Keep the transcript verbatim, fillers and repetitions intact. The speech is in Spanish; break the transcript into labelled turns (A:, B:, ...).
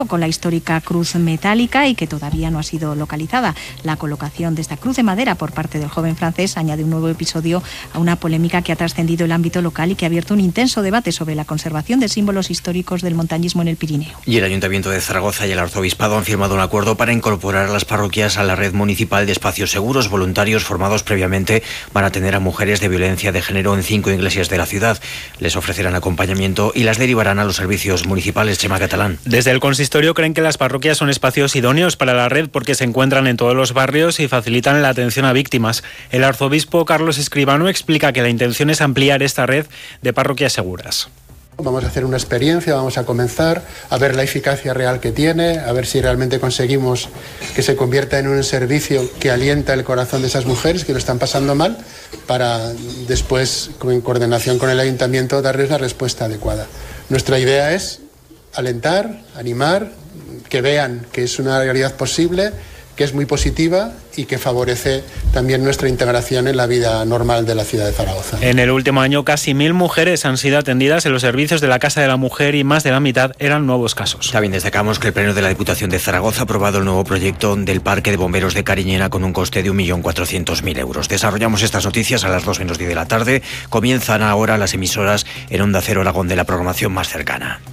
A: con la histórica cruz metálica y que todavía no ha sido localizada. La colocación de esta cruz de madera por parte del joven francés añade un nuevo episodio a una polémica que ha trascendido el ámbito local y que ha abierto un intenso debate sobre la conservación de símbolos históricos del montañismo en el Pirineo.
B: Y el Ayuntamiento de Zaragoza y el Arzobispado han firmado un acuerdo para incorporar a las parroquias a la red municipal de espacios seguros. Voluntarios formados previamente van a atender a mujeres de violencia de género en cinco iglesias de la ciudad. Les ofrecerán acompañamiento y las derivarán a los servicios municipales. Chema Catalán.
C: Desde el consistorio creen que las parroquias son espacios idóneos para la red porque se encuentran en todos los barrios y facilitan la atención a víctimas. El arzobispo Carlos Escribano explica que la intención es ampliar esta red de parroquias seguras.
D: Vamos a hacer una experiencia, vamos a comenzar a ver la eficacia real que tiene, a ver si realmente conseguimos que se convierta en un servicio que alienta el corazón de esas mujeres que lo están pasando mal, para después, en coordinación con el ayuntamiento, darles la respuesta adecuada. Nuestra idea es alentar, animar, que vean que es una realidad posible, que es muy positiva y que favorece también nuestra integración en la vida normal de la ciudad de Zaragoza.
C: En el último año, casi mil mujeres han sido atendidas en los servicios de la Casa de la Mujer y más de la mitad eran nuevos casos.
B: También destacamos que el Pleno de la Diputación de Zaragoza ha aprobado el nuevo proyecto del Parque de Bomberos de Cariñena con un coste de un millón cuatrocientos mil euros. Desarrollamos estas noticias a las dos menos diez de la tarde. Comienzan ahora las emisoras en Onda Cero Aragón de la programación más cercana.